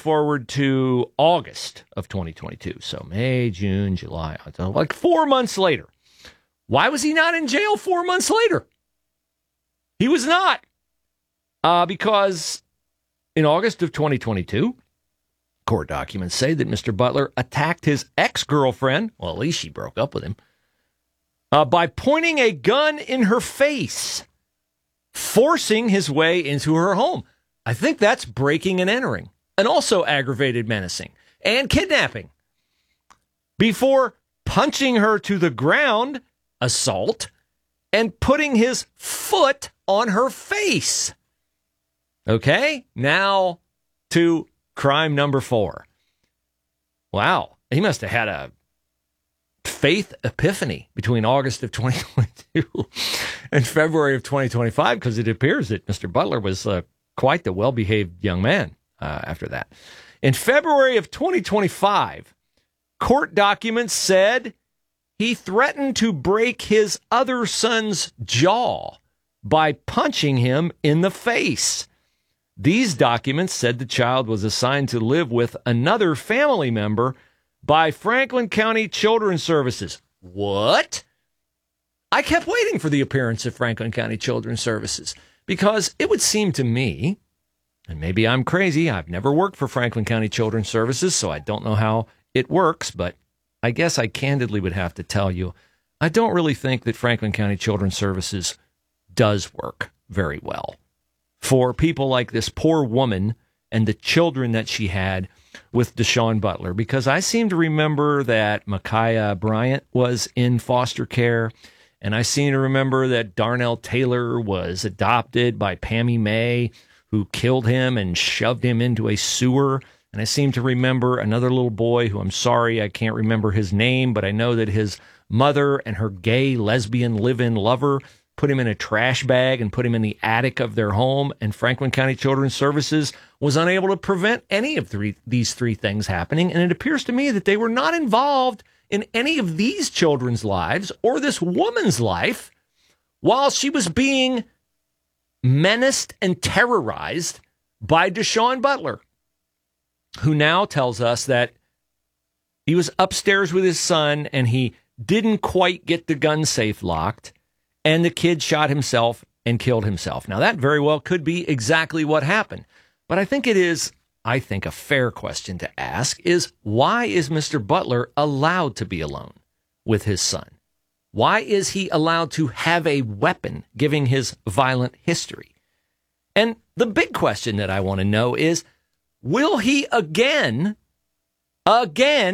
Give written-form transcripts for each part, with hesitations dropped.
forward to August of 2022. So May, June, July, like 4 months later. Why was he not in jail 4 months later? He was not. Because in August of 2022, court documents say that Mr. Butler attacked his ex-girlfriend, well, at least she broke up with him, by pointing a gun in her face, forcing his way into her home. I think that's breaking and entering, and also aggravated menacing and kidnapping. Before punching her to the ground, assault, and putting his foot on her face. Okay, now to crime number 4. Wow, he must have had a faith epiphany between August of 2022 and February of 2025, because it appears that Mr. Butler was quite the well-behaved young man after that. In February of 2025, court documents said he threatened to break his other son's jaw by punching him in the face. These documents said the child was assigned to live with another family member by Franklin County Children's Services. What? I kept waiting for the appearance of Franklin County Children's Services because it would seem to me, and maybe I'm crazy, I've never worked for Franklin County Children's Services, so I don't know how it works, but I guess I candidly would have to tell you, I don't really think that Franklin County Children's Services does work very well for people like this poor woman and the children that she had with Deshaun Butler, because I seem to remember that Micaiah Bryant was in foster care, and I seem to remember that Darnell Taylor was adopted by Pammy May, who killed him and shoved him into a sewer. And I seem to remember another little boy who, I'm sorry, I can't remember his name, but I know that his mother and her gay lesbian live-in lover put him in a trash bag and put him in the attic of their home, and Franklin County Children's Services was unable to prevent any of these three things happening. And it appears to me that they were not involved in any of these children's lives or this woman's life while she was being menaced and terrorized by Deshaun Butler, who now tells us that he was upstairs with his son and he didn't quite get the gun safe locked, and the kid shot himself and killed himself. Now, that very well could be exactly what happened. But I think it is, a fair question to ask is, why is Mr. Butler allowed to be alone with his son? Why is he allowed to have a weapon, given his violent history? And the big question that I want to know is, will he again, for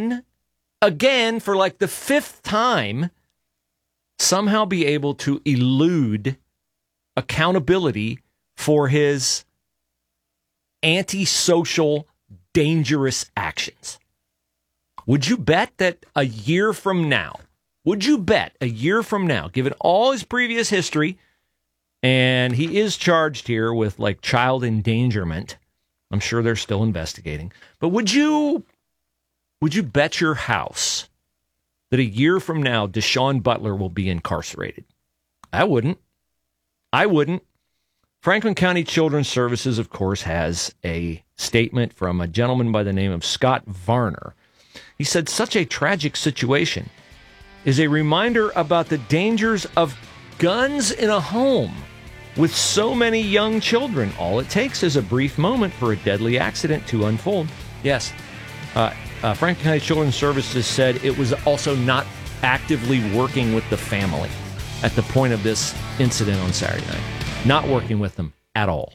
like the 5th time, somehow be able to elude accountability for his antisocial, dangerous actions? Would you bet that a year from now, given all his previous history, and he is charged here with like child endangerment, I'm sure they're still investigating, but would you bet your house that a year from now, Deshaun Butler will be incarcerated? I wouldn't. Franklin County Children's Services, of course, has a statement from a gentleman by the name of Scott Varner. He said, such a tragic situation is a reminder about the dangers of guns in a home with so many young children. All it takes is a brief moment for a deadly accident to unfold. Yes, Franklin County Children's Services said it was also not actively working with the family at the point of this incident on Saturday night. Not working with them at all.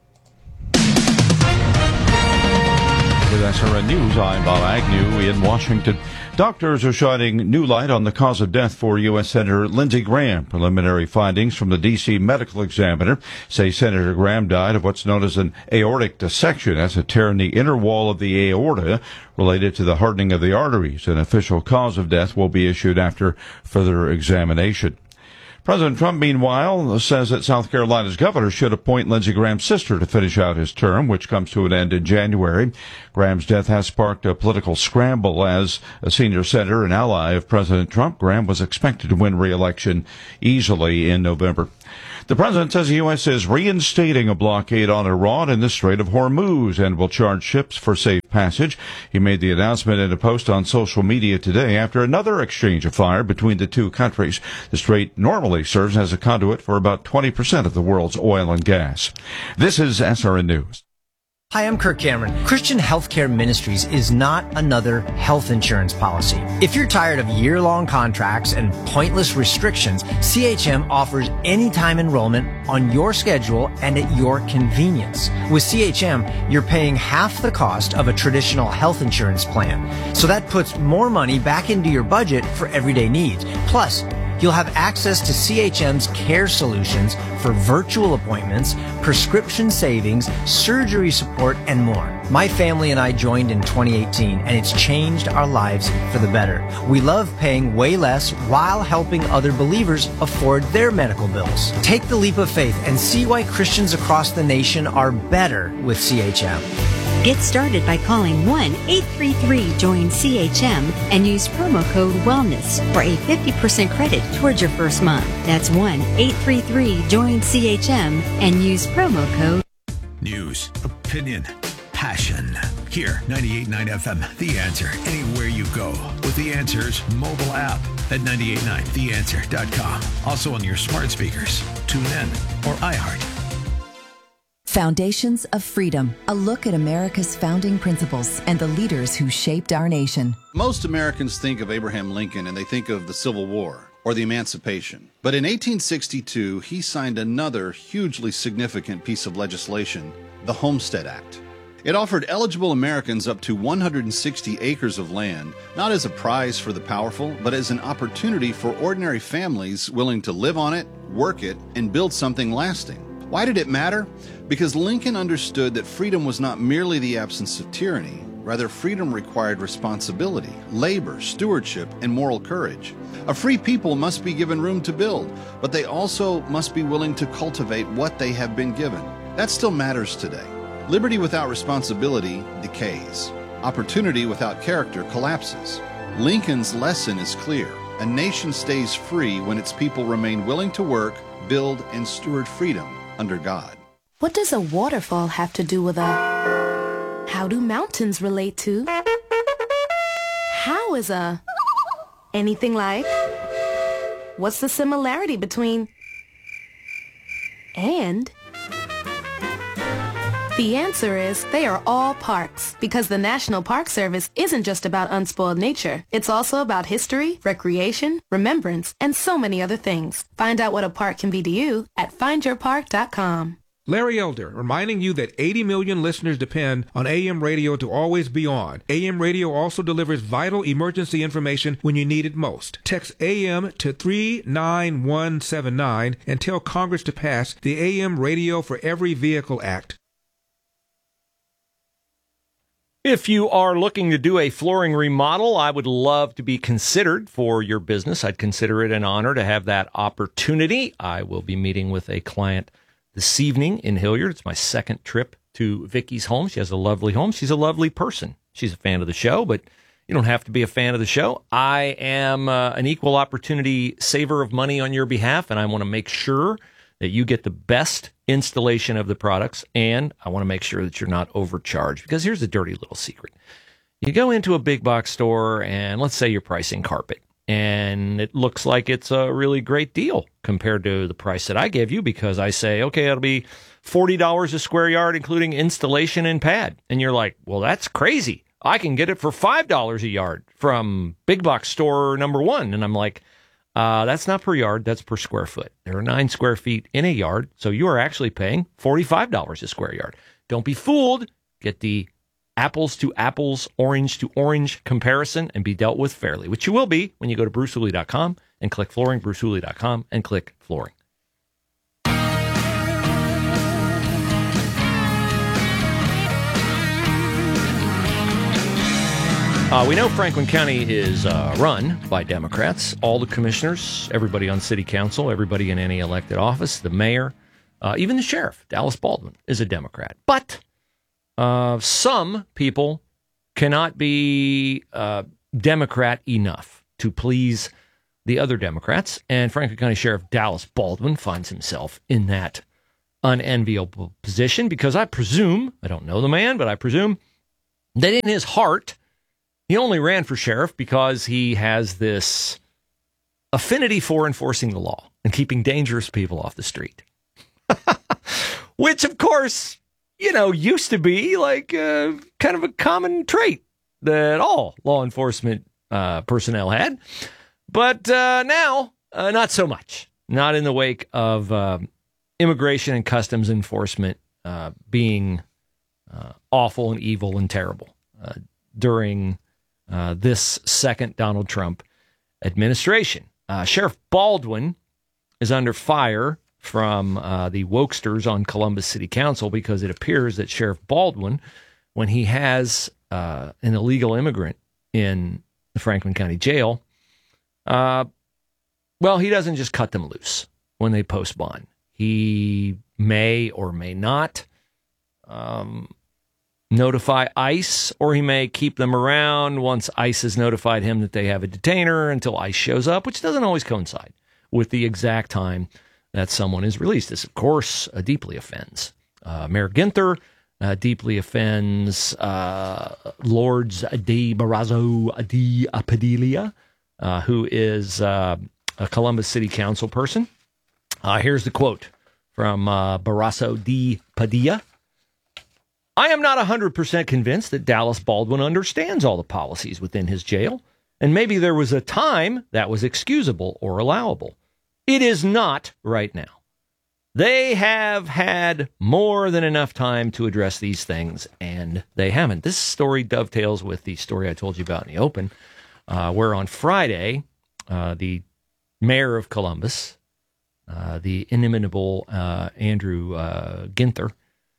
With SRN News, I'm Bob Agnew in Washington. Doctors are shining new light on the cause of death for U.S. Senator Lindsey Graham. Preliminary findings from the D.C. Medical Examiner say Senator Graham died of what's known as an aortic dissection. That's a tear in the inner wall of the aorta related to the hardening of the arteries. An official cause of death will be issued after further examination. President Trump, meanwhile, says that South Carolina's governor should appoint Lindsey Graham's sister to finish out his term, which comes to an end in January. Graham's death has sparked a political scramble. As a senior senator and ally of President Trump, Graham was expected to win re-election easily in November. The president says the U.S. is reinstating a blockade on Iran in the Strait of Hormuz and will charge ships for safe passage. He made the announcement in a post on social media today after another exchange of fire between the two countries. The strait normally serves as a conduit for about 20% of the world's oil and gas. This is SRN News. Hi, I'm Kirk Cameron. Christian Healthcare Ministries is not another health insurance policy. If you're tired of year-long contracts and pointless restrictions, CHM offers anytime enrollment on your schedule and at your convenience. With CHM, you're paying half the cost of a traditional health insurance plan. So that puts more money back into your budget for everyday needs. Plus, you'll have access to CHM's care solutions for virtual appointments, prescription savings, surgery support, and more. My family and I joined in 2018, and it's changed our lives for the better. We love paying way less while helping other believers afford their medical bills. Take the leap of faith and see why Christians across the nation are better with CHM. Get started by calling 1-833-JOIN-CHM and use promo code WELLNESS for a 50% credit towards your first month. That's 1-833-JOIN-CHM and use promo code News, opinion, passion. Here, 98.9 FM, The Answer. Anywhere you go with The Answer's mobile app at 989theanswer.com. Also on your smart speakers, TuneIn, or iHeart. Foundations of Freedom, a look at America's founding principles and the leaders who shaped our nation. Most Americans think of Abraham Lincoln and they think of the Civil War or the Emancipation. But in 1862, he signed another hugely significant piece of legislation, the Homestead Act. It offered eligible Americans up to 160 acres of land, not as a prize for the powerful, but as an opportunity for ordinary families willing to live on it, work it, and build something lasting. Why did it matter? Because Lincoln understood that freedom was not merely the absence of tyranny. Rather, freedom required responsibility, labor, stewardship, and moral courage. A free people must be given room to build, but they also must be willing to cultivate what they have been given. That still matters today. Liberty without responsibility decays. Opportunity without character collapses. Lincoln's lesson is clear. A nation stays free when its people remain willing to work, build, and steward freedom under God. What does a waterfall have to do with a... How do mountains relate to... How is a... Anything like... What's the similarity between... And... The answer is they are all parks, because the National Park Service isn't just about unspoiled nature. It's also about history, recreation, remembrance, and so many other things. Find out what a park can be to you at findyourpark.com. Larry Elder, reminding you that 80 million listeners depend on AM radio to always be on. AM radio also delivers vital emergency information when you need it most. Text AM to 39179 and tell Congress to pass the AM Radio for Every Vehicle Act. If you are looking to do a flooring remodel, I would love to be considered for your business. I'd consider it an honor to have that opportunity. I will be meeting with a client this evening in Hilliard. It's my second trip to Vicky's home. She has a lovely home. She's a lovely person. She's a fan of the show, but you don't have to be a fan of the show. I am an equal opportunity saver of money on your behalf, and I want to make sure that you get the best installation of the products, and I want to make sure that you're not overcharged. Because here's a dirty little secret. You go into a big box store, and let's say you're pricing carpet, and it looks like it's a really great deal compared to the price that I gave you, because I say, okay, it'll be $40 a square yard, including installation and pad. And you're like, well, that's crazy. I can get it for $5 a yard from big box store number one. And I'm like, that's not per yard, that's per square foot. There are 9 square feet in a yard, so you are actually paying $45 a square yard. Don't be fooled. Get the apples to apples, orange to orange comparison and be dealt with fairly, which you will be when you go to brucehooley.com and click flooring, brucehooley.com and click flooring. We know Franklin County is run by Democrats. All the commissioners, everybody on city council, everybody in any elected office, the mayor, even the sheriff, Dallas Baldwin, is a Democrat. But some people cannot be Democrat enough to please the other Democrats. And Franklin County Sheriff Dallas Baldwin finds himself in that unenviable position because I presume, I don't know the man, but I presume that in his heart, he only ran for sheriff because he has this affinity for enforcing the law and keeping dangerous people off the street. Which, of course, used to be like kind of a common trait that all law enforcement personnel had. But now, not so much. Not in the wake of immigration and customs enforcement being awful and evil and terrible during this second Donald Trump administration. Sheriff Baldwin is under fire from the wokesters on Columbus City Council because it appears that Sheriff Baldwin, when he has an illegal immigrant in the Franklin County Jail, he doesn't just cut them loose when they post bond. He may or may not notify ICE, or he may keep them around once ICE has notified him that they have a detainer until ICE shows up, which doesn't always coincide with the exact time that someone is released. This, of course, deeply offends Mayor Ginther, deeply offends Lords de Barrazo de Padilla, who is a Columbus City Council person. Here's the quote from Barrazo de Padilla. I am not 100% convinced that Dallas Baldwin understands all the policies within his jail, and maybe there was a time that was excusable or allowable. It is not right now. They have had more than enough time to address these things, and they haven't. This story dovetails with the story I told you about in the open, where on Friday, the mayor of Columbus, the inimitable Andrew Ginther,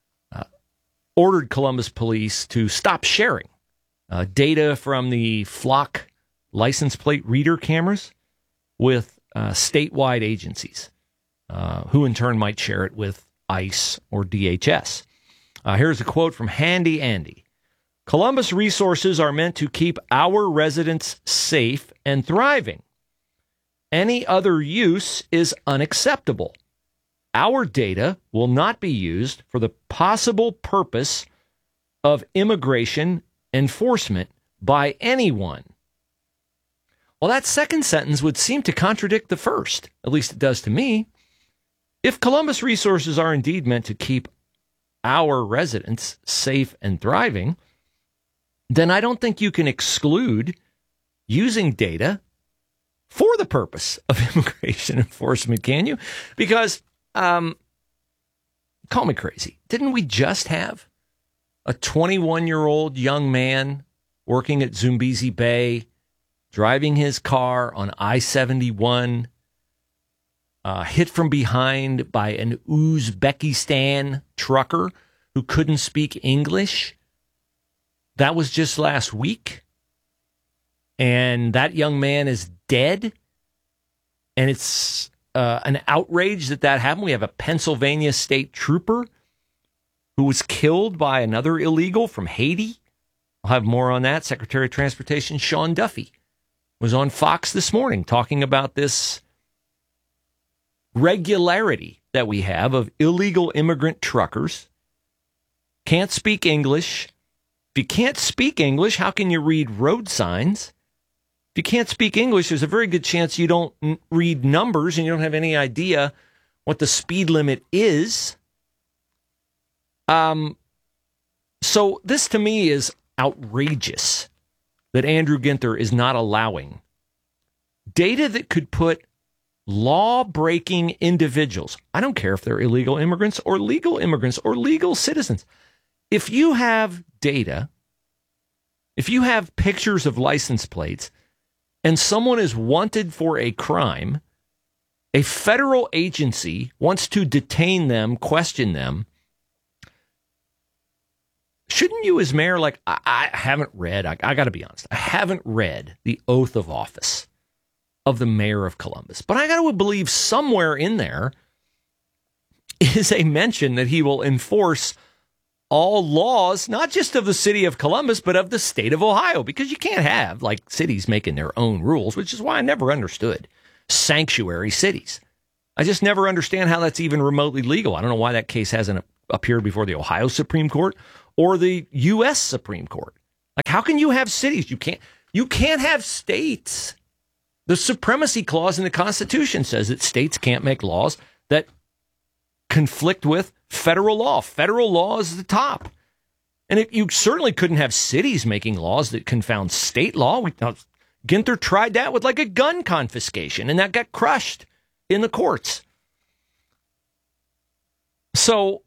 ordered Columbus police to stop sharing data from the Flock license plate reader cameras with statewide agencies, who in turn might share it with ICE or DHS. Here's a quote from Handy Andy. Columbus resources are meant to keep our residents safe and thriving. Any other use is unacceptable. Our data will not be used for the possible purpose of immigration enforcement by anyone. Well, that second sentence would seem to contradict the first. At least it does to me. If Columbus resources are indeed meant to keep our residents safe and thriving, then I don't think you can exclude using data for the purpose of immigration enforcement, can you? Because, call me crazy, didn't we just have a 21-year-old young man working at Zambezi Bay, driving his car on I-71, hit from behind by an Uzbekistan trucker who couldn't speak English? That was just last week. And that young man is dead. And it's an outrage that happened. We have a Pennsylvania state trooper who was killed by another illegal from Haiti. I'll have more on that. Secretary of Transportation Sean Duffy was on Fox this morning talking about this regularity that we have of illegal immigrant truckers. Can't speak English. If you can't speak English, how can you read road signs? If you can't speak English, there's a very good chance you don't read numbers and you don't have any idea what the speed limit is. So this to me is outrageous that Andrew Ginther is not allowing data that could put law-breaking individuals, I don't care if they're illegal immigrants or legal citizens. If you have data, if you have pictures of license plates, and someone is wanted for a crime, a federal agency wants to detain them, question them, shouldn't you as mayor, I haven't read, I got to be honest, I haven't read the oath of office of the mayor of Columbus, but I got to believe somewhere in there is a mention that he will enforce all laws, not just of the city of Columbus, but of the state of Ohio, because you can't have like cities making their own rules, which is why I never understood sanctuary cities. I just never understand how that's even remotely legal. I don't know why that case hasn't appeared before the Ohio Supreme Court or the U.S. Supreme Court. Like, how can you have cities? You can't have states. The Supremacy Clause in the Constitution says that states can't make laws that conflict with federal law. Federal law is the top. And you certainly couldn't have cities making laws that confound state law. Ginther tried that with like a gun confiscation, and that got crushed in the courts. So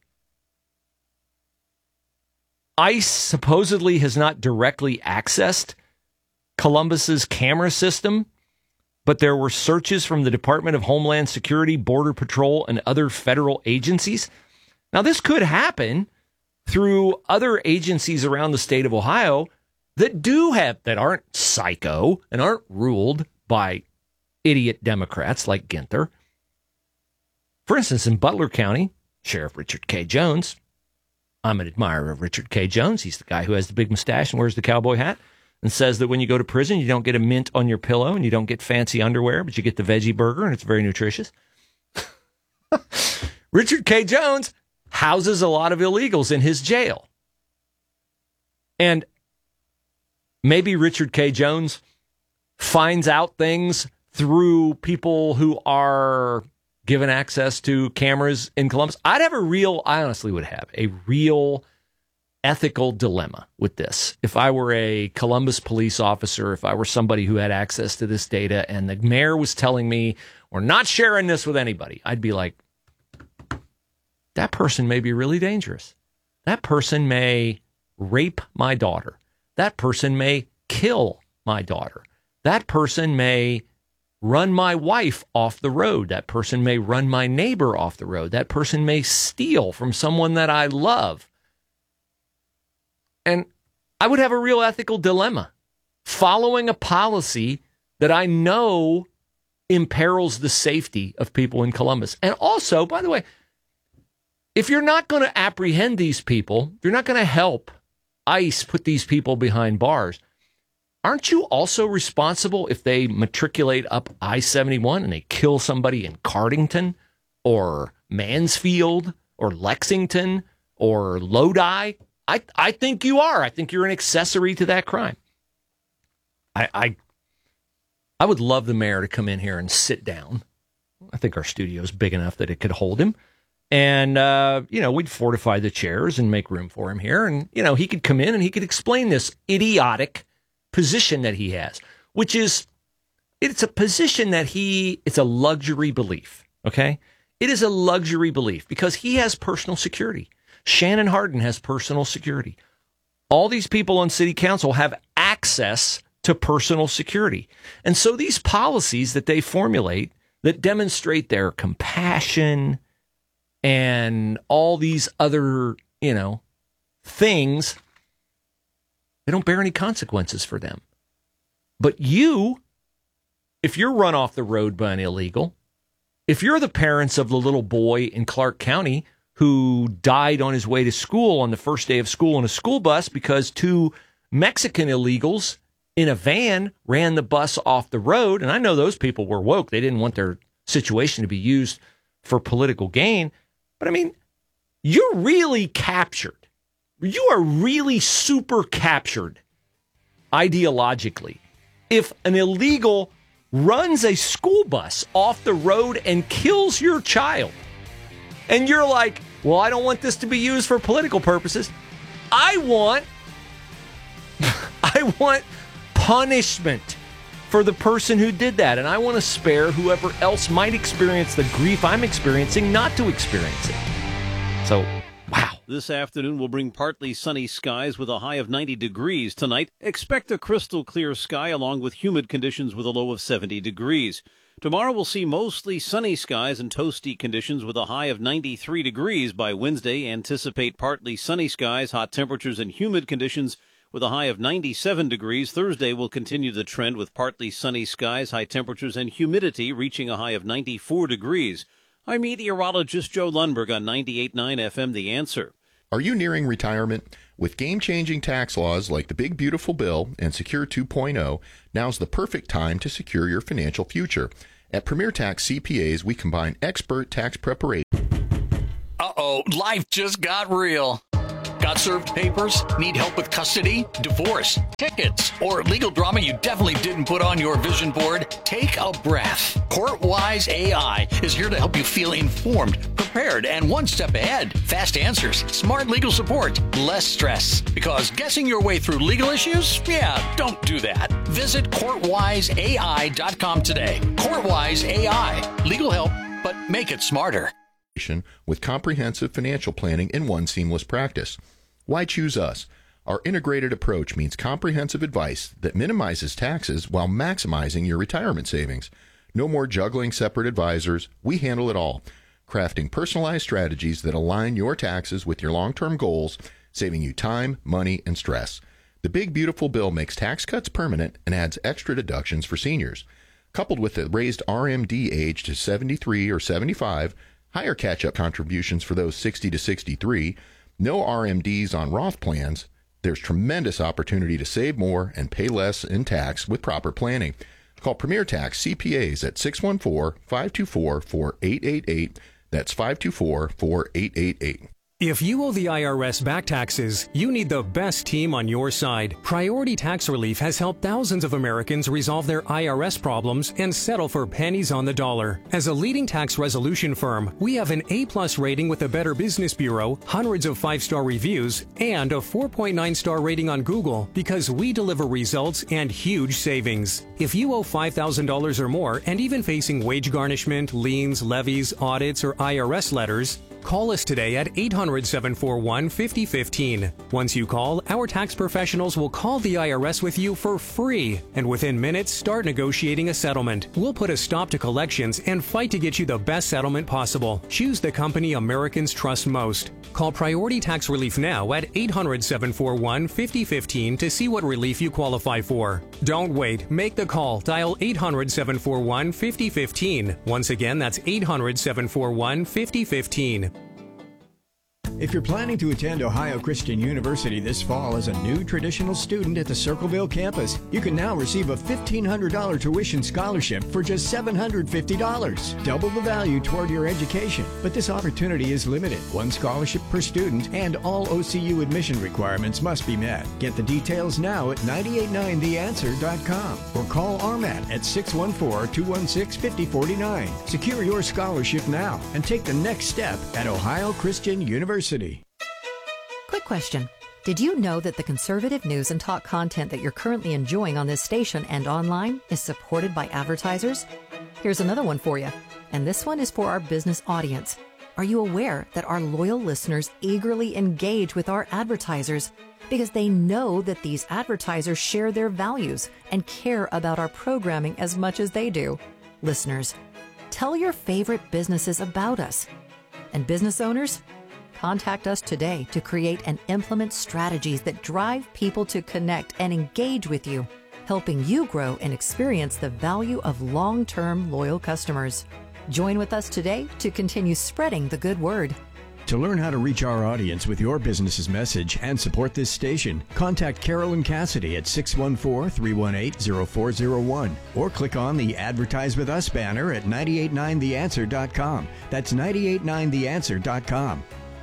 ICE supposedly has not directly accessed Columbus's camera system, but there were searches from the Department of Homeland Security, Border Patrol, and other federal agencies. Now, this could happen through other agencies around the state of Ohio that aren't psycho and aren't ruled by idiot Democrats like Ginther. For instance, in Butler County, Sheriff Richard K. Jones, I'm an admirer of Richard K. Jones. He's the guy who has the big mustache and wears the cowboy hat and says that when you go to prison, you don't get a mint on your pillow and you don't get fancy underwear, but you get the veggie burger and it's very nutritious. Richard K. Jones houses a lot of illegals in his jail. And maybe Richard K. Jones finds out things through people who are given access to cameras in Columbus. I honestly would have a real ethical dilemma with this. If I were a Columbus police officer, if I were somebody who had access to this data and the mayor was telling me, we're not sharing this with anybody, I'd be like, that person may be really dangerous. That person may rape my daughter. That person may kill my daughter. That person may run my wife off the road. That person may run my neighbor off the road. That person may steal from someone that I love. And I would have a real ethical dilemma following a policy that I know imperils the safety of people in Columbus. And also, by the way, if you're not going to apprehend these people, if you're not going to help ICE put these people behind bars, aren't you also responsible if they matriculate up I-71 and they kill somebody in Cardington or Mansfield or Lexington or Lodi? I think you are. I think you're an accessory to that crime. I would love the mayor to come in here and sit down. I think our studio is big enough that it could hold him. And, we'd fortify the chairs and make room for him here. And, he could come in and he could explain this idiotic position that he has, which is, it's a position that it's a luxury belief, okay? It is a luxury belief because he has personal security. Shannon Hardin has personal security. All these people on city council have access to personal security. And so these policies that they formulate that demonstrate their compassion and all these other, things, they don't bear any consequences for them. But if you're run off the road by an illegal, if you're the parents of the little boy in Clark County who died on his way to school on the first day of school in a school bus because two Mexican illegals in a van ran the bus off the road, and I know those people were woke. They didn't want their situation to be used for political gain. But, you're really captured. You are really super captured ideologically. If an illegal runs a school bus off the road and kills your child, and you're like, well, I don't want this to be used for political purposes. I want punishment for the person who did that. And I want to spare whoever else might experience the grief I'm experiencing not to experience it. So, wow. This afternoon will bring partly sunny skies with a high of 90 degrees. Tonight, expect a crystal clear sky along with humid conditions with a low of 70 degrees. Tomorrow we'll see mostly sunny skies and toasty conditions with a high of 93 degrees. By Wednesday, anticipate partly sunny skies, hot temperatures, and humid conditions with a high of 97 degrees. Thursday will continue the trend with partly sunny skies, high temperatures, and humidity reaching a high of 94 degrees. I'm meteorologist Joe Lundberg on 98.9 FM, The Answer. Are you nearing retirement? With game-changing tax laws like the Big Beautiful Bill and Secure 2.0, now's the perfect time to secure your financial future. At Premier Tax CPAs, we combine expert tax preparation. Uh-oh, life just got real. Got served papers? Need help with custody, divorce, tickets, or legal drama you definitely didn't put on your vision board? Take a breath. CourtWise AI is here to help you feel informed, prepared, and one step ahead. Fast answers, smart legal support, less stress. Because guessing your way through legal issues? Yeah, don't do that. Visit CourtWiseAI.com today. CourtWise AI. Legal help, but make it smarter. With comprehensive financial planning in one seamless practice. Why choose us? Our integrated approach means comprehensive advice that minimizes taxes while maximizing your retirement savings. No more juggling separate advisors. We handle it all, crafting personalized strategies that align your taxes with your long-term goals, saving you time, money, and stress. The Big Beautiful Bill makes tax cuts permanent and adds extra deductions for seniors. Coupled with the raised RMD age to 73 or 75, higher catch-up contributions for those 60 to 63, no RMDs on Roth plans, there's tremendous opportunity to save more and pay less in tax with proper planning. Call Premier Tax CPAs at 614-524-4888. That's 524-4888. If you owe the IRS back taxes, you need the best team on your side. Priority Tax Relief has helped thousands of Americans resolve their IRS problems and settle for pennies on the dollar. As a leading tax resolution firm, we have an A+ rating with the Better Business Bureau, hundreds of 5-star reviews, and a 4.9-star rating on Google because we deliver results and huge savings. If you owe $5,000 or more and even facing wage garnishment, liens, levies, audits, or IRS letters, call us today at 800-741-5015. Once you call, our tax professionals will call the IRS with you for free, and within minutes, start negotiating a settlement. We'll put a stop to collections and fight to get you the best settlement possible. Choose the company Americans trust most. Call Priority Tax Relief now at 800-741-5015 to see what relief you qualify for. Don't wait. Make the call. Dial 800-741-5015. Once again, that's 800-741-5015. If you're planning to attend Ohio Christian University this fall as a new traditional student at the Circleville campus, you can now receive a $1,500 tuition scholarship for just $750. Double the value toward your education. But this opportunity is limited. One scholarship per student, and all OCU admission requirements must be met. Get the details now at 989theanswer.com or call RMAT at 614-216-5049. Secure your scholarship now and take the next step at Ohio Christian University. Quick question. Did you know that the conservative news and talk content that you're currently enjoying on this station and online is supported by advertisers? Here's another one for you, and this one is for our business audience. Are you aware that our loyal listeners eagerly engage with our advertisers because they know that these advertisers share their values and care about our programming as much as they do? Listeners, tell your favorite businesses about us. And business owners, contact us today to create and implement strategies that drive people to connect and engage with you, helping you grow and experience the value of long-term loyal customers. Join with us today to continue spreading the good word. To learn how to reach our audience with your business's message and support this station, contact Carolyn Cassidy at 614-318-0401 or click on the Advertise With Us banner at 989theanswer.com. That's 989theanswer.com.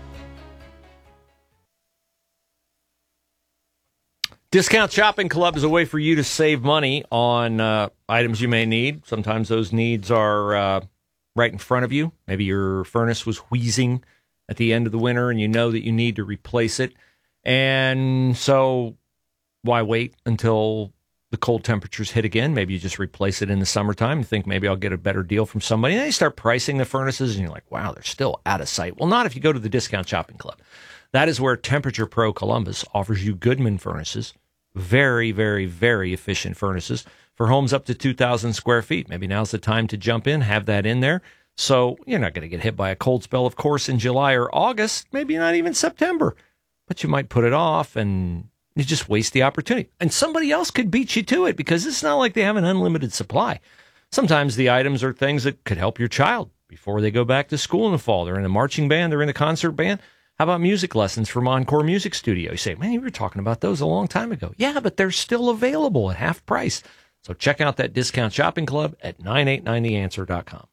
Discount Shopping Club is a way for you to save money on items you may need. Sometimes those needs are right in front of you. Maybe your furnace was wheezing at the end of the winter and you know that you need to replace it. And so why wait until the cold temperatures hit again? Maybe you just replace it in the summertime and think maybe I'll get a better deal from somebody. And they start pricing the furnaces and you're like, wow, they're still out of sight. Well, not if you go to the Discount Shopping Club. That is where Temperature Pro Columbus offers you Goodman furnaces. Very, very, very efficient furnaces for homes up to 2,000 square feet. Maybe now's the time to jump in, have that in there. So you're not going to get hit by a cold spell, of course, in July or August, maybe not even September. But you might put it off and you just waste the opportunity. And somebody else could beat you to it because it's not like they have an unlimited supply. Sometimes the items are things that could help your child before they go back to school in the fall. They're in a marching band, they're in a concert band. How about music lessons from Encore Music Studio? You say, man, you were talking about those a long time ago. Yeah, but they're still available at half price. So check out that discount shopping club at 989theanswer.com.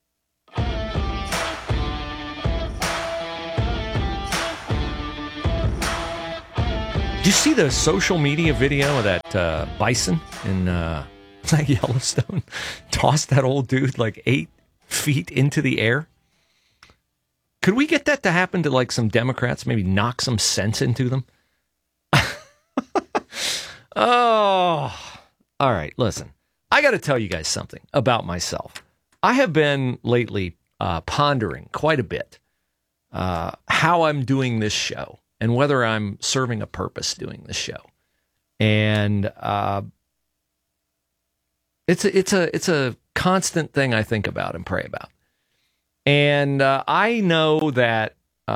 Did you see the social media video of that bison in Yellowstone? Tossed that old dude like 8 feet into the air. Could we get that to happen to like some Democrats? Maybe knock some sense into them? Oh, all right. Listen, I got to tell you guys something about myself. I have been lately pondering quite a bit how I'm doing this show and whether I'm serving a purpose doing this show. And it's a constant thing I think about and pray about. And I know that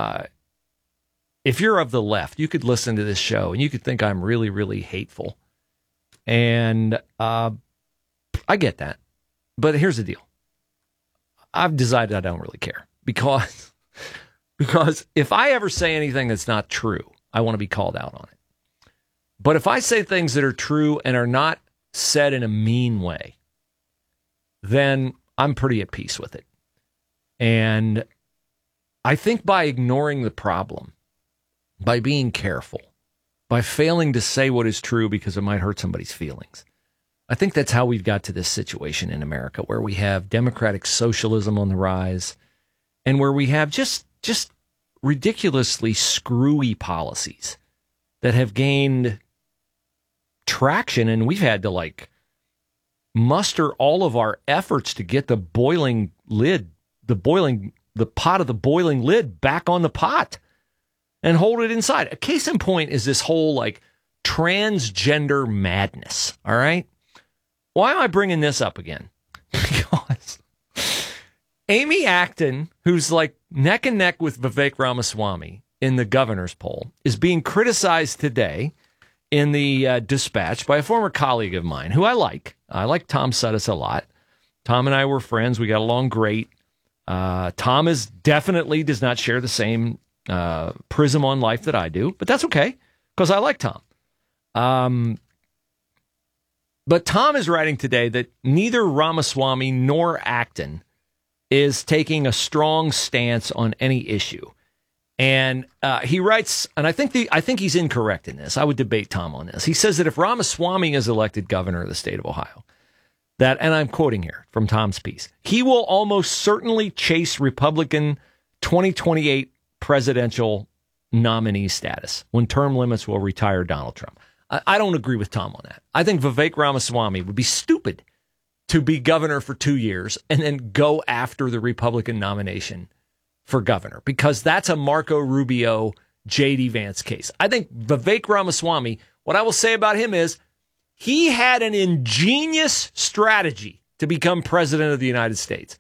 if you're of the left, you could listen to this show and you could think I'm really, really hateful. And I get that. But here's the deal. I've decided I don't really care because if I ever say anything that's not true, I want to be called out on it. But if I say things that are true and are not said in a mean way, then I'm pretty at peace with it. And I think by ignoring the problem, by being careful, by failing to say what is true because it might hurt somebody's feelings, I think that's how we've got to this situation in America where we have democratic socialism on the rise and where we have just ridiculously screwy policies that have gained traction, and we've had to like muster all of our efforts to get the pot of the boiling lid back on the pot and hold it inside. A case in point is this whole like transgender madness. All right. Why am I bringing this up again? Because Amy Acton, who's like neck and neck with Vivek Ramaswamy in the governor's poll, is being criticized today in the Dispatch by a former colleague of mine who I like. I like Tom Suddes a lot. Tom and I were friends. We got along great. Tom definitely does not share the same prism on life that I do, but that's okay because I like Tom. But Tom is writing today that neither Ramaswamy nor Acton is taking a strong stance on any issue. And he writes, and I think he's incorrect in this. I would debate Tom on this. He says that if Ramaswamy is elected governor of the state of Ohio, that, and I'm quoting here from Tom's piece, he will almost certainly chase Republican 2028 presidential nominee status when term limits will retire Donald Trump. I don't agree with Tom on that. I think Vivek Ramaswamy would be stupid to be governor for 2 years and then go after the Republican nomination for governor, because that's a Marco Rubio, J.D. Vance case. I think Vivek Ramaswamy, what I will say about him is he had an ingenious strategy to become president of the United States,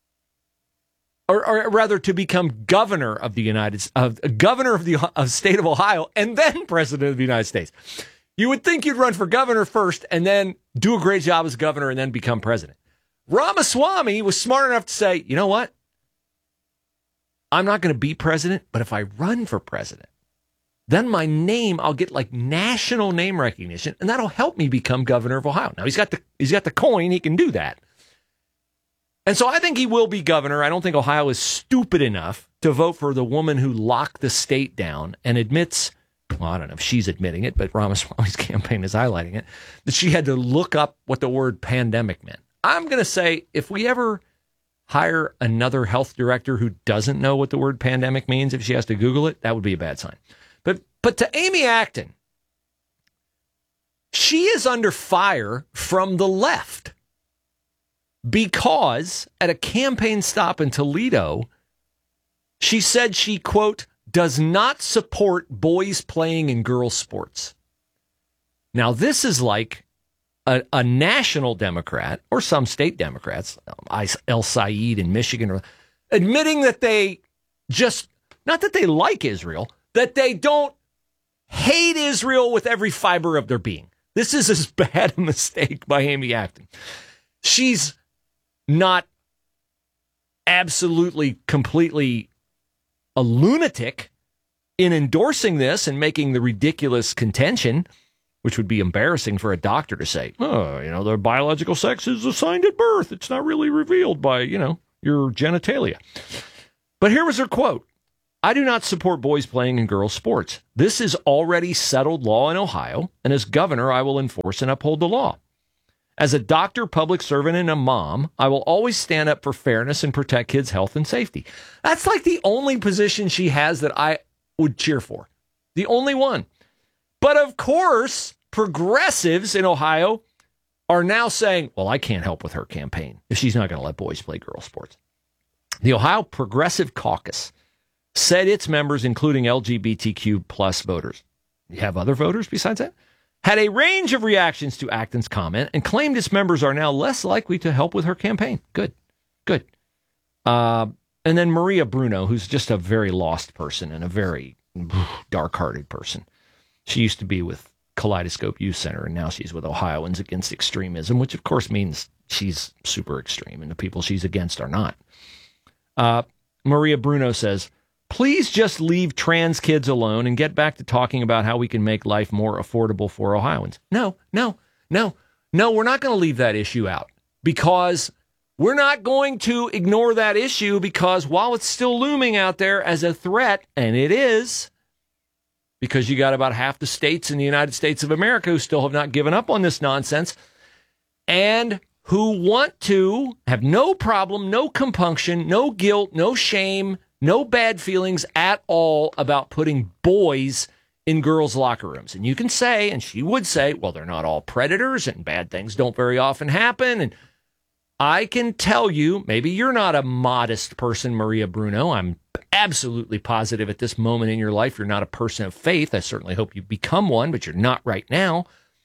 or rather to become governor of the governor of the state of Ohio and then president of the United States. You would think you'd run for governor first and then do a great job as governor and then become president. Ramaswamy was smart enough to say, you know what? I'm not going to be president, but if I run for president, then my name, I'll get like national name recognition, and that'll help me become governor of Ohio. Now he's got the coin, he can do that. And so I think he will be governor. I don't think Ohio is stupid enough to vote for the woman who locked the state down and admits, well, I don't know if she's admitting it, but Ramaswamy's campaign is highlighting it, that she had to look up what the word pandemic meant. I'm going to say if we ever hire another health director who doesn't know what the word pandemic means, if she has to Google it, that would be a bad sign. But to Amy Acton, she is under fire from the left because at a campaign stop in Toledo, she said she, quote, does not support boys playing in girls' sports. Now, this is like a national Democrat, or some state Democrats, El Said in Michigan, admitting that they just, not that they like Israel, that they don't hate Israel with every fiber of their being. This is as bad a mistake by Amy Acton. She's not absolutely, completely a lunatic, in endorsing this and making the ridiculous contention, which would be embarrassing for a doctor to say, their biological sex is assigned at birth. It's not really revealed by, your genitalia. But here was her quote. I do not support boys playing in girls' sports. This is already settled law in Ohio, and as governor, I will enforce and uphold the law. As a doctor, public servant, and a mom, I will always stand up for fairness and protect kids' health and safety. That's like the only position she has that I would cheer for. The only one. But of course, progressives in Ohio are now saying, well, I can't help with her campaign if she's not going to let boys play girls' sports. The Ohio Progressive Caucus said its members, including LGBTQ plus voters, you have other voters besides that, had a range of reactions to Acton's comment and claimed its members are now less likely to help with her campaign. Good. And then Maria Bruno, who's just a very lost person and a very dark-hearted person. She used to be with Kaleidoscope Youth Center, and now she's with Ohioans Against Extremism, which of course means she's super extreme, and the people she's against are not. Maria Bruno says, please just leave trans kids alone and get back to talking about how we can make life more affordable for Ohioans. No, we're not going to leave that issue out because we're not going to ignore that issue because while it's still looming out there as a threat, and it is, because you got about half the states in the United States of America who still have not given up on this nonsense and who want to have no problem, no compunction, no guilt, no shame, no bad feelings at all about putting boys in girls' locker rooms. And you can say, and she would say, well, they're not all predators and bad things don't very often happen. And I can tell you, maybe you're not a modest person, Maria Bruno. I'm absolutely positive at this moment in your life you're not a person of faith. I certainly hope you become one, but you're not right now.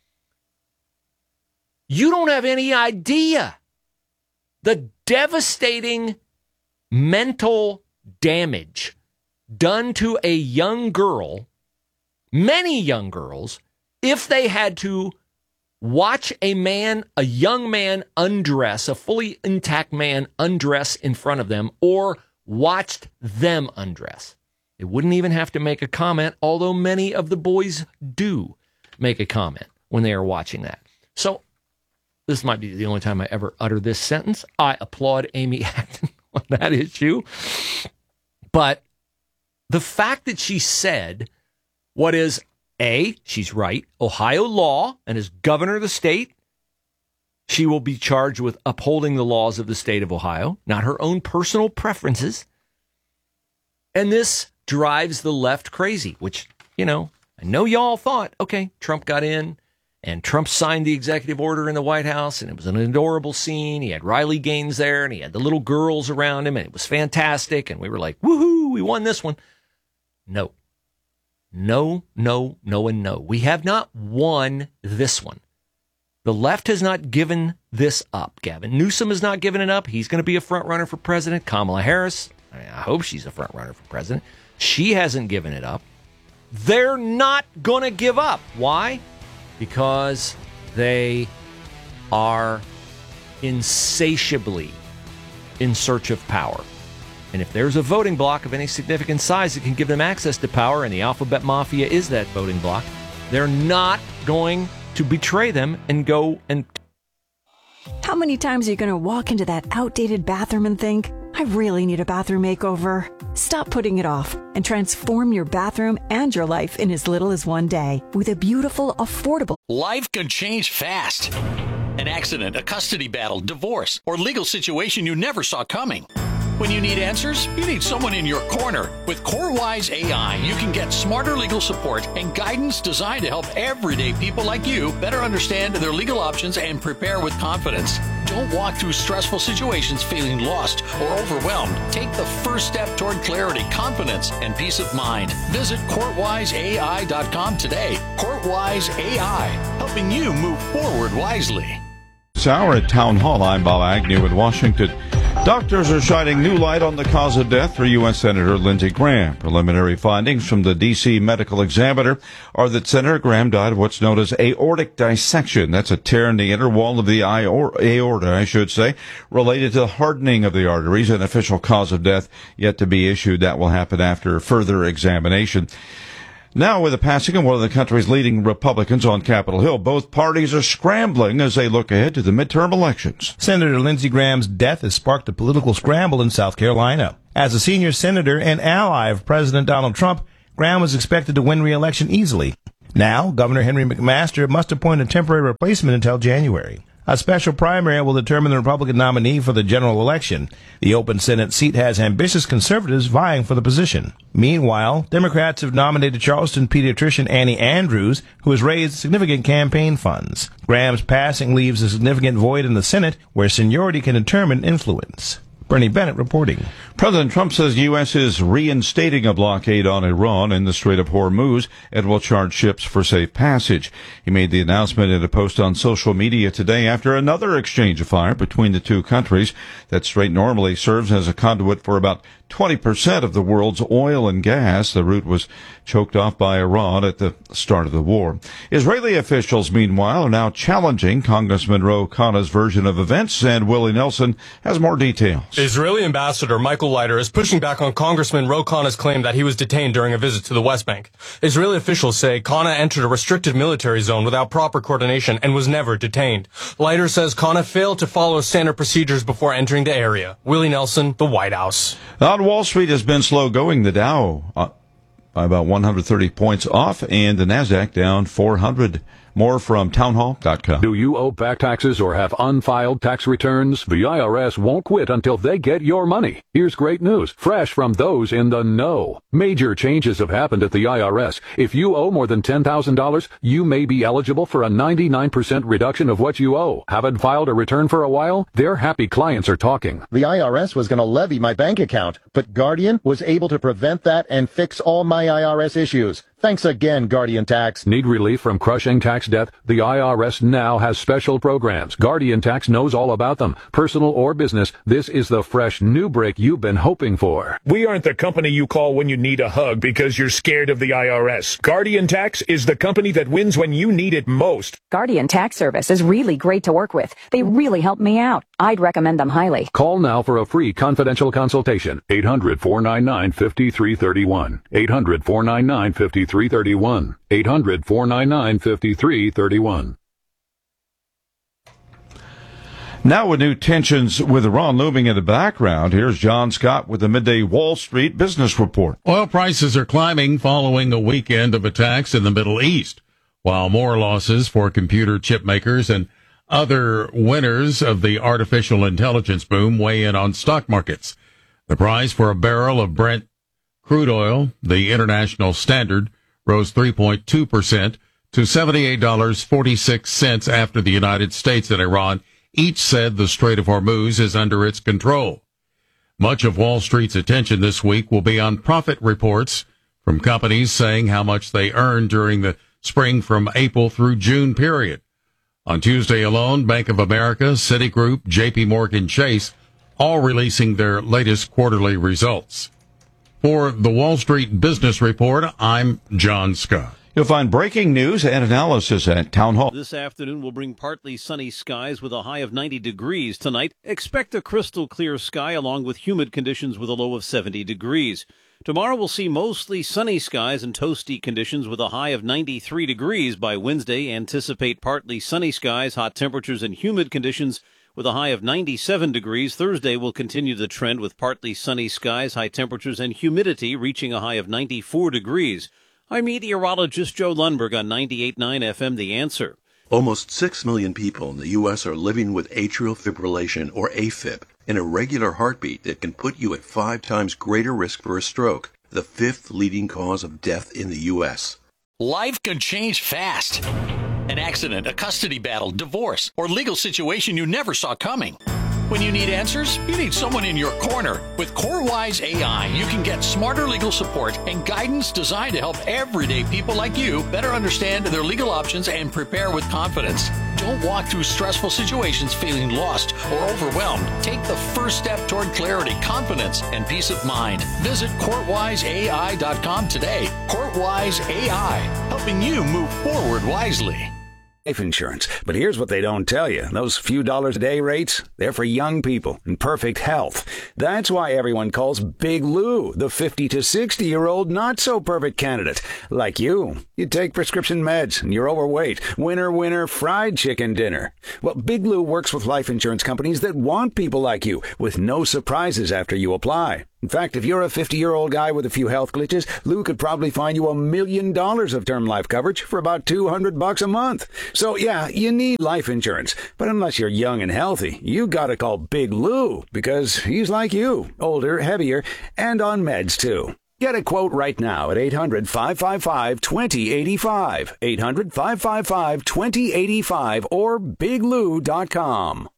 You don't have any idea the devastating mental damage done to a young girl, many young girls, if they had to watch a young man undress, a fully intact man undress in front of them, or watched them undress. They wouldn't even have to make a comment, although many of the boys do make a comment when they are watching that. So this might be the only time I ever utter this sentence. I applaud Amy Acton on that issue. But the fact that she said what is, she's right, Ohio law, and as governor of the state, she will be charged with upholding the laws of the state of Ohio, not her own personal preferences. And this drives the left crazy, which, I know y'all thought, okay, Trump got in and Trump signed the executive order in the White House, and it was an adorable scene. He had Riley Gaines there, and he had the little girls around him, and it was fantastic. And we were like, woohoo, we won this one. No. We have not won this one. The left has not given this up. Gavin Newsom has not given it up. He's going to be a front runner for president. Kamala Harris, I hope she's a front runner for president. She hasn't given it up. They're not going to give up. Why? Because they are insatiably in search of power. And if there's a voting bloc of any significant size that can give them access to power, and the alphabet mafia is that voting bloc, they're not going to betray them and go and... How many times are you going to walk into that outdated bathroom and think, I really need a bathroom makeover? Stop putting it off and transform your bathroom and your life in as little as one day with a beautiful, affordable... Life can change fast. An accident, a custody battle, divorce, or legal situation you never saw coming. When you need answers, you need someone in your corner. With CoreWise AI, you can get smarter legal support and guidance designed to help everyday people like you better understand their legal options and prepare with confidence. Don't walk through stressful situations feeling lost or overwhelmed. Take the first step toward clarity, confidence, and peace of mind. Visit CourtWiseAI.com today. CourtWise AI, helping you move forward wisely. This hour at Town Hall, I'm Bob Agnew in Washington. Doctors are shining new light on the cause of death for U.S. Senator Lindsey Graham. Preliminary findings from the D.C. Medical Examiner are that Senator Graham died of what's known as aortic dissection. That's a tear in the inner wall of the aorta, related to the hardening of the arteries. An official cause of death yet to be issued. That will happen after further examination. Now, with the passing of one of the country's leading Republicans on Capitol Hill, both parties are scrambling as they look ahead to the midterm elections. Senator Lindsey Graham's death has sparked a political scramble in South Carolina. As a senior senator and ally of President Donald Trump, Graham was expected to win re-election easily. Now, Governor Henry McMaster must appoint a temporary replacement until January. A special primary will determine the Republican nominee for the general election. The open Senate seat has ambitious conservatives vying for the position. Meanwhile, Democrats have nominated Charleston pediatrician Annie Andrews, who has raised significant campaign funds. Graham's passing leaves a significant void in the Senate, where seniority can determine influence. Bernie Bennett reporting. President Trump says the U.S. is reinstating a blockade on Iran in the Strait of Hormuz and will charge ships for safe passage. He made the announcement in a post on social media today after another exchange of fire between the two countries. That strait normally serves as a conduit for about 20% of the world's oil and gas. The route was choked off by Iran at the start of the war. Israeli officials, meanwhile, are now challenging Congressman Ro Khanna's version of events, and Willie Nelson has more details. Israeli Ambassador Michael Leiter is pushing back on Congressman Ro Khanna's claim that he was detained during a visit to the West Bank. Israeli officials say Khanna entered a restricted military zone without proper coordination and was never detained. Leiter says Khanna failed to follow standard procedures before entering the area. Willie Nelson, the White House. On Wall Street has been slow going. The Dow by about 130 points off, and the NASDAQ down 400. More from townhall.com. Do you owe back taxes or have unfiled tax returns? The IRS won't quit until they get your money. Here's great news, fresh from those in the know. Major changes have happened at the IRS. If you owe more than $10,000, you may be eligible for a 99% reduction of what you owe. Haven't filed a return for a while? Their happy clients are talking. The IRS was going to levy my bank account, but Guardian was able to prevent that and fix all my IRS issues. Thanks again, Guardian Tax. Need relief from crushing tax debt? The IRS now has special programs. Guardian Tax knows all about them. Personal or business, this is the fresh new break you've been hoping for. We aren't the company you call when you need a hug because you're scared of the IRS. Guardian Tax is the company that wins when you need it most. Guardian Tax Service is really great to work with. They really help me out. I'd recommend them highly. Call now for a free confidential consultation. 800-499-5331. 800-499-5331. 800-499-5331. Now with new tensions with Iran looming in the background, here's John Scott with the Midday Wall Street Business Report. Oil prices are climbing following a weekend of attacks in the Middle East, while more losses for computer chip makers and other winners of the artificial intelligence boom weigh in on stock markets. The price for a barrel of Brent crude oil, the international standard, rose 3.2% to $78.46 after the United States and Iran each said the Strait of Hormuz is under its control. Much of Wall Street's attention this week will be on profit reports from companies saying how much they earned during the spring from April through June period. On Tuesday alone, Bank of America, Citigroup, JP Morgan Chase, all releasing their latest quarterly results. For the Wall Street Business Report, I'm John Scott. You'll find breaking news and analysis at Town Hall. This afternoon will bring partly sunny skies with a high of 90 degrees tonight. Expect a crystal clear sky along with humid conditions with a low of 70 degrees. Tomorrow we'll see mostly sunny skies and toasty conditions with a high of 93 degrees. By Wednesday, anticipate partly sunny skies, hot temperatures, and humid conditions with a high of 97 degrees. Thursday will continue the trend with partly sunny skies, high temperatures, and humidity reaching a high of 94 degrees. I'm meteorologist Joe Lundberg on 98.9 FM The Answer. Almost 6 million people in the U.S. are living with atrial fibrillation, or AFib, an irregular heartbeat that can put you at 5 times greater risk for a stroke, the 5th leading cause of death in the U.S. Life can change fast. An accident, a custody battle, divorce, or legal situation you never saw coming. When you need answers, you need someone in your corner. With CoreWise AI, you can get smarter legal support and guidance designed to help everyday people like you better understand their legal options and prepare with confidence. Don't walk through stressful situations feeling lost or overwhelmed. Take the first step toward clarity, confidence, and peace of mind. Visit CourtWiseAI.com today. CourtWise AI, helping you move forward wisely. Life insurance. But here's what they don't tell you. Those few dollars a day rates, they're for young people in perfect health. That's why everyone calls Big Lou the 50 to 60-year-old not-so-perfect candidate. Like you. You take prescription meds and you're overweight. Winner, fried chicken dinner. Well, Big Lou works with life insurance companies that want people like you with no surprises after you apply. In fact, if you're a 50-year-old guy with a few health glitches, Lou could probably find you $1 million of term life coverage for about $200 a month. So, yeah, you need life insurance. But unless you're young and healthy, you gotta call Big Lou, because he's like you, older, heavier, and on meds, too. Get a quote right now at 800-555-2085, 800-555-2085, or biglou.com.